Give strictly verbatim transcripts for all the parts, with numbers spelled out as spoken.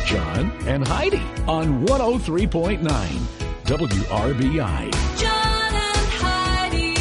John and Heidi on one oh three point nine W R B I. John and Heidi.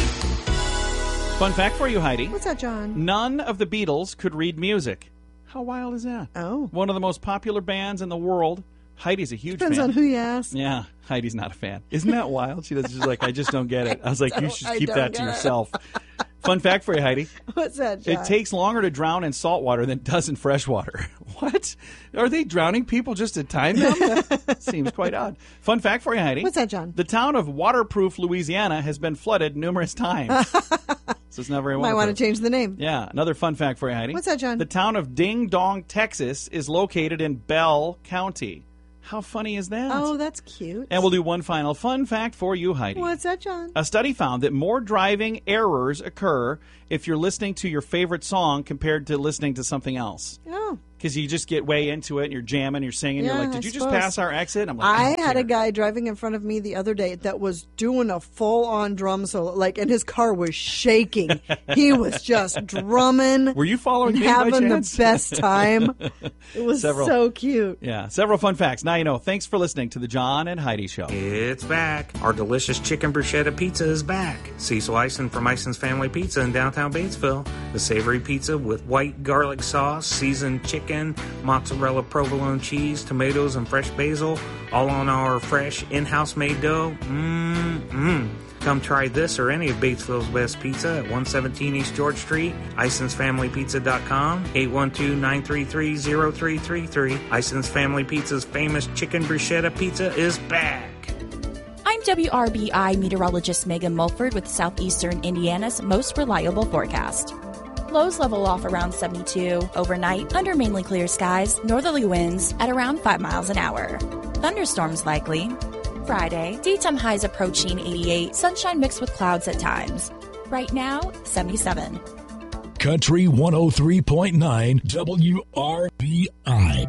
Fun fact for you, Heidi. What's that, John? None of the Beatles could read music. How wild is that? Oh. One of the most popular bands in the world. Heidi's a huge Depends fan. on who you ask. Yeah, Heidi's not a fan. Isn't that wild? She does. She's like, I just don't get it. I was like, you should I keep don't that to get it. yourself. Fun fact for you, Heidi. What's that, John? It takes longer to drown in salt water than it does in fresh water. What? Are they drowning people just to time them? Seems quite odd. Fun fact for you, Heidi. What's that, John? The town of Waterproof, Louisiana has been flooded numerous times. So it's not very Might waterproof. want to change the name. Yeah, another fun fact for you, Heidi. What's that, John? The town of Ding Dong, Texas is located in Bell County. How funny is that? Oh, that's cute. And we'll do one final fun fact for you, Heidi. What's that, John? A study found that more driving errors occur if you're listening to your favorite song compared to listening to something else. Oh. Because you just get way into it and you're jamming, you're singing, Yeah, you're like, did I you just suppose. pass our exit? I'm like, I don't had care. a guy driving in front of me the other day that was doing a full-on drum solo, like, and his car was shaking. He was just drumming. Were you following and me by having chance? the best time. It was Several. so cute. Yeah, several fun facts. Now you know. Thanks for listening to the John and Heidi Show. It's back. Our delicious chicken bruschetta pizza is back. Cecil Ison from Ison's Family Pizza in downtown Batesville. The savory pizza with white garlic sauce, seasoned chicken, mozzarella provolone cheese, tomatoes, and fresh basil, all on our fresh in-house made dough. Mmm-mmm. Come try this or any of Batesville's best pizza at one seventeen East George Street, Isons Family Pizza dot com, eight one two, nine three three, zero three three three. Isons Family Pizza's famous chicken bruschetta pizza is back. I'm W R B I meteorologist Megan Mulford with Southeastern Indiana's most reliable forecast. Lows level off around seventy-two. Overnight, under mainly clear skies, northerly winds at around five miles an hour. Thunderstorms likely. Friday, daytime highs approaching eighty-eight, sunshine mixed with clouds at times. Right now, seventy-seven. Country one oh three point nine W R B I.